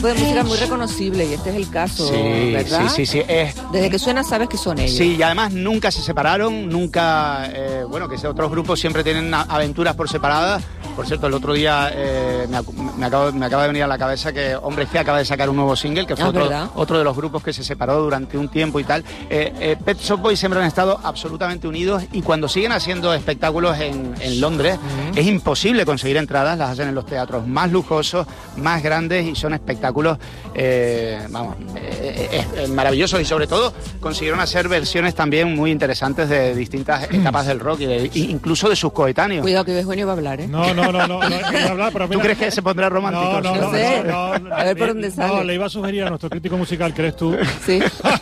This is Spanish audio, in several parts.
tipo de música muy reconocible y este es el caso, sí, ¿verdad? Sí. Desde que suena sabes que son ellos. Sí, y además nunca se separaron, nunca... bueno, que otros grupos siempre tienen aventuras por separadas. Por cierto, el otro día me acaba de venir a la cabeza que Hombre G acaba de sacar un nuevo single, que fue otro de los grupos que se separó durante un tiempo y tal. Pet Shop Boys siempre han estado absolutamente unidos y cuando siguen haciendo espectáculos en Londres, es imposible conseguir entradas, las hacen en los teatros más lujosos, más grandes y son espectáculos, maravillosos y sobre todo consiguieron hacer versiones también muy interesantes de distintas etapas del rock y incluso de sus coetáneos. Cuidado que Bejuenio va a hablar, ¿eh? No iba a hablar, pero ¿Tú crees que se pondrá romántico? No sé. A ver por dónde sale. No, le iba a sugerir a nuestro crítico musical, que eres tú. Sí.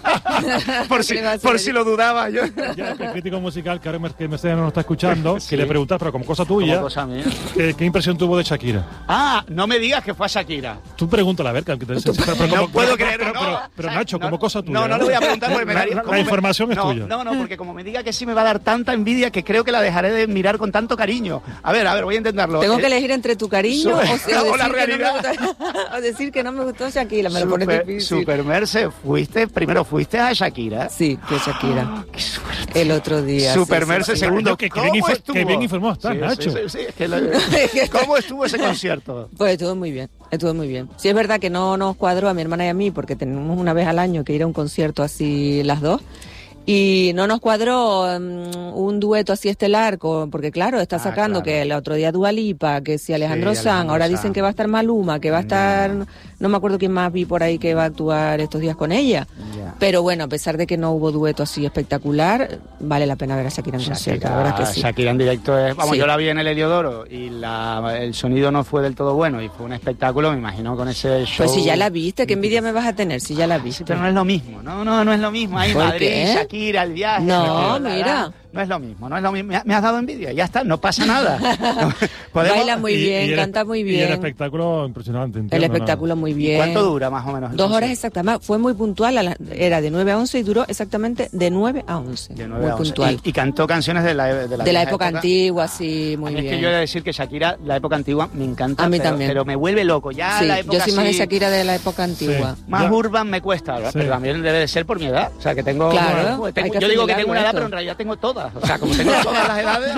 por si lo dudaba yo. Ya, el crítico musical, que ahora Mercedes no nos está escuchando, sí. Que le preguntas, pero como cosa tuya, como cosa mía. ¿Qué impresión tuvo de Shakira? Ah, no me digas que fue a Shakira. Tú pregúntale, a ver, no puedo creer. Pero Nacho, como cosa tuya. No le voy a preguntar porque me daría... La información es tuya. No, porque como me diga que sí me va a dar tanta envidia que creo que la dejaré de mirar con tanto cariño. A ver, voy a intentarlo. Tengo que elegir entre tu cariño o la realidad. O decir que no me gustó Shakira, me lo pones difícil. Super Merce, primero fuiste a Shakira. Sí, fui a Shakira. Qué suerte. El otro día. Super Merce, segundo. Qué bien informado estás, Nacho. Sí, ¿cómo estuvo ese concierto? Pues estuvo muy bien. Sí, es verdad que no nos cuadró a mi hermana y a mí, porque tenemos una vez al año que ir a un concierto así las dos. Y no nos cuadró un dueto así estelar, porque claro, está sacando que el otro día Dua Lipa, que si Alejandro Sanz, ahora dicen que va a estar Maluma, que va a estar, no me acuerdo quién más vi por ahí que va a actuar estos días con ella. Pero bueno, a pesar de que no hubo dueto así espectacular, vale la pena ver a Shakira en concierto, la verdad que sí. Shakira en directo yo la vi en el Heliodoro y el sonido no fue del todo bueno y fue un espectáculo, me imagino, con ese show. Pues si ya la viste, ¿qué envidia me vas a tener si ya la viste? Sí, pero no es lo mismo, no es lo mismo. Ahí Madrid, Shakira, el viaje. No, mira. No es lo mismo. Me has dado envidia, ya está, no pasa nada. Baila muy bien, canta muy bien. Y el espectáculo impresionante, entiendo. El espectáculo muy bien. ¿Y cuánto dura más o menos? 2 horas exactamente. Fue muy puntual, era de 9 a 11 y duró exactamente de 9 a 11. De 9 muy a 11. Puntual. Y cantó canciones de la época antigua, sí, muy bien. Es que yo he de decir que Shakira, la época antigua, me encanta. A mí también. Pero me vuelve loco. Ya sí, la época yo soy más de así, Shakira de la época antigua. Sí. Más urban me cuesta, ¿verdad? Sí. Pero también debe de ser por mi edad. O sea, que tengo... Claro, yo digo que tengo una edad, pero en realidad tengo todas. O sea, como tengo todas las edades.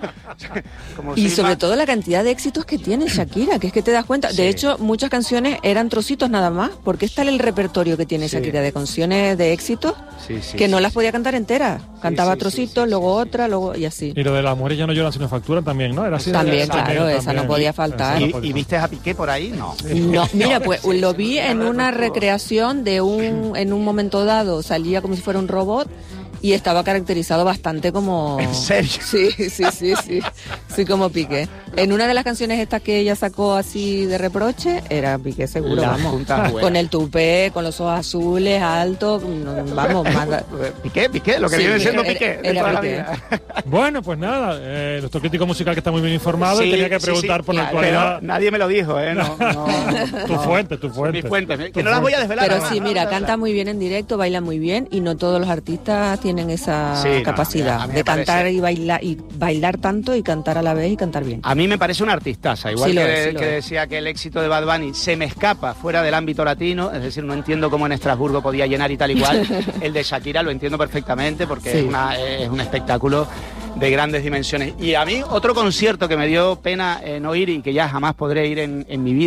Y sobre todo la cantidad de éxitos que tiene Shakira, que es que te das cuenta. Sí. De hecho, muchas canciones eran trocitos nada más, porque está el repertorio que tiene Shakira de canciones de éxitos que no las podía cantar enteras. Cantaba trocitos, luego otra, luego y así. Y lo de las mujeres ya no lloran sino facturan también, ¿no? Era así. También, claro, esa no podía faltar. ¿Y viste a Piqué por ahí? No, mira, pues lo vi en una recreación en un momento dado, salía como si fuera un robot. Y estaba caracterizado bastante como... ¿En serio? Sí, como Piqué. En una de las canciones estas que ella sacó así de reproche, era Piqué seguro, vamos. Con el tupé, con los ojos azules, alto, vamos. Piqué, lo que viene siendo Piqué. Era Piqué. Bueno, pues nada, nuestro crítico musical que está muy bien informado y tenía que preguntar por la actualidad. Pero nadie me lo dijo, ¿eh? Tu fuente. Mi fuente, que no las voy a desvelar. Pero sí, mira, canta muy bien en directo, baila muy bien y no todos los artistas tienen esa capacidad de cantar y bailar tanto y cantar a la vez y cantar bien. A mí me parece una artistaza, igual que decía que el éxito de Bad Bunny se me escapa fuera del ámbito latino, es decir, no entiendo cómo en Estrasburgo podía llenar y tal igual. El de Shakira lo entiendo perfectamente porque es un espectáculo de grandes dimensiones. Y a mí otro concierto que me dio pena no ir y que ya jamás podré ir en mi vida,